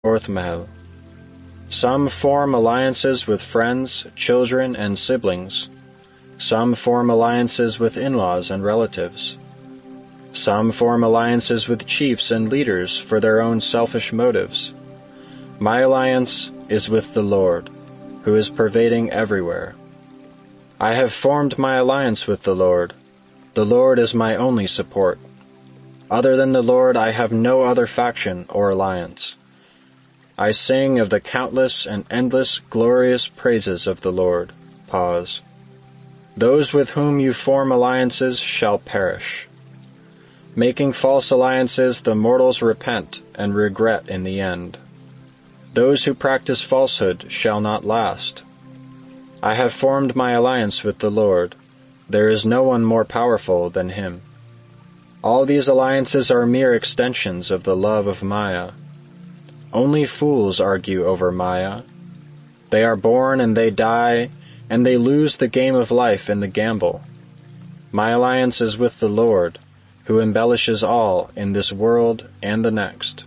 Fourth Mahal. Some form alliances with friends, children, and siblings. Some form alliances with in-laws and relatives. Some form alliances with chiefs and leaders for their own selfish motives. My alliance is with the Lord, who is pervading everywhere. I have formed my alliance with the Lord. The Lord is my only support. Other than the Lord, I have no other faction or alliance. I sing of the countless and endless glorious praises of the Lord. Pause. Those with whom you form alliances shall perish. Making false alliances, the mortals repent and regret in the end. Those who practice falsehood shall not last. I have formed my alliance with the Lord. There is no one more powerful than him. All these alliances are mere extensions of the love of Maya. Only fools argue over Maya. They are born and they die, and they lose the game of life in the gamble. My alliance is with the Lord, who embellishes all in this world and the next.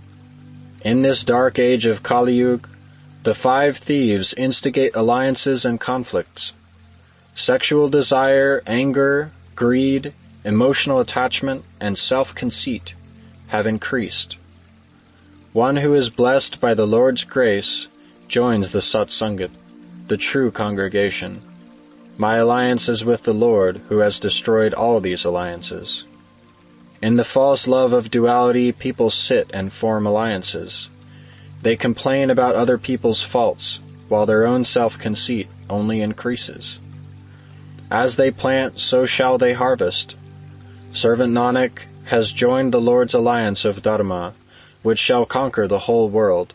In this dark age of Kali Yuga, the 5 thieves instigate alliances and conflicts. Sexual desire, anger, greed, emotional attachment, and self-conceit have increased. One who is blessed by the Lord's grace joins the Satsangat, the true congregation. My alliance is with the Lord, who has destroyed all these alliances. In the false love of duality, people sit and form alliances. They complain about other people's faults, while their own self-conceit only increases. As they plant, so shall they harvest. Servant Nanak has joined the Lord's alliance of Dharma, which shall conquer the whole world.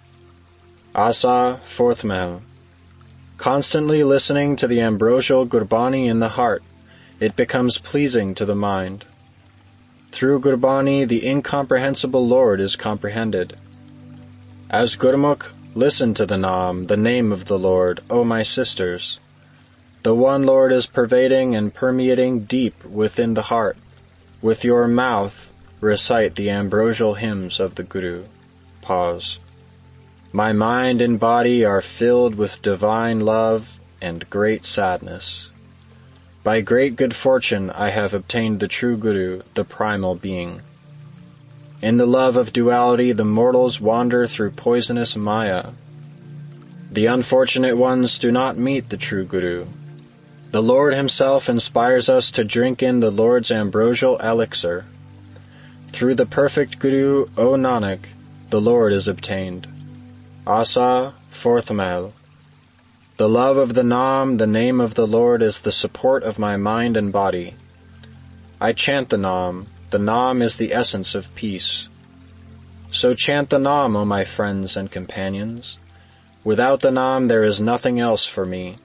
Asa, 4th Mahal. Constantly listening to the ambrosial Gurbani in the heart, it becomes pleasing to the mind. Through Gurbani, the incomprehensible Lord is comprehended. As Gurmukh, listen to the Naam, the name of the Lord, O my sisters. The one Lord is pervading and permeating deep within the heart. With your mouth, recite the ambrosial hymns of the Guru. Pause. My mind and body are filled with divine love and great sadness. By great good fortune I have obtained the true Guru, the primal being. In the love of duality the mortals wander through poisonous Maya. The unfortunate ones do not meet the true Guru. The Lord himself inspires us to drink in the Lord's ambrosial elixir. Through the perfect Guru, O Nanak, the Lord is obtained. Asa, 4th Mahal. The love of the Naam, the name of the Lord, is the support of my mind and body. I chant the Naam. The Naam is the essence of peace. So chant the Naam, O my friends and companions. Without the Naam there is nothing else for me.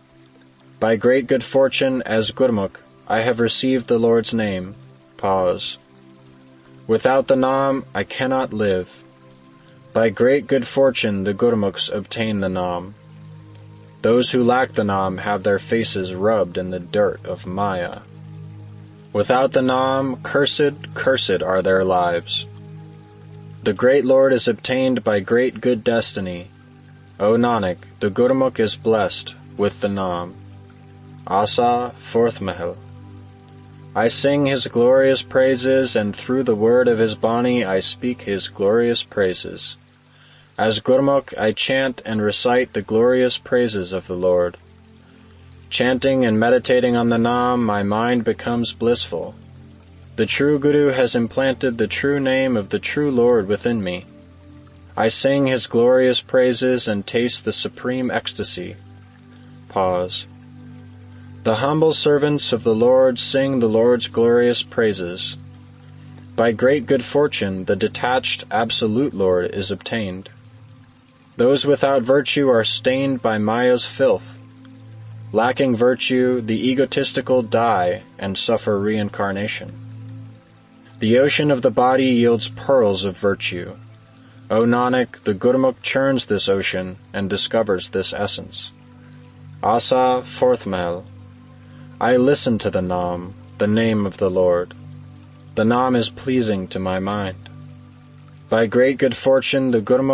By great good fortune, as Gurmukh, I have received the Lord's name. Pause. Without the Naam, I cannot live. By great good fortune, the Gurmukhs obtain the Naam. Those who lack the Naam have their faces rubbed in the dirt of Maya. Without the Naam, cursed are their lives. The great Lord is obtained by great good destiny. O Nanak, the Gurmukh is blessed with the Naam. Asa, 4th Mahal. I sing his glorious praises, and through the word of his Bani I speak his glorious praises. As Gurmukh, I chant and recite the glorious praises of the Lord. Chanting and meditating on the Naam, my mind becomes blissful. The true Guru has implanted the true name of the true Lord within me. I sing his glorious praises and taste the supreme ecstasy. Pause. The humble servants of the Lord sing the Lord's glorious praises. By great good fortune, the detached absolute Lord is obtained. Those without virtue are stained by Maya's filth. Lacking virtue, the egotistical die and suffer reincarnation. The ocean of the body yields pearls of virtue. O Nanak, the Gurmukh churns this ocean and discovers this essence. Asa, 4th Mahal. I listen to the Naam, the name of the Lord. The Naam is pleasing to my mind. By great good fortune, the Gurmukh